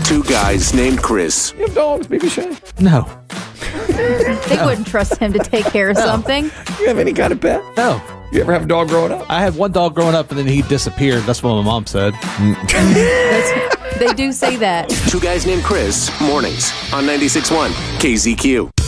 Two guys named Chris. You have dogs, Baby Shay? No. They wouldn't trust him to take care of something. You have any kind of pet? No. You ever have a dog growing up? I had one dog growing up and then he disappeared. That's what my mom said. They do say that. Two guys named Chris, mornings on 96.1 KZQ.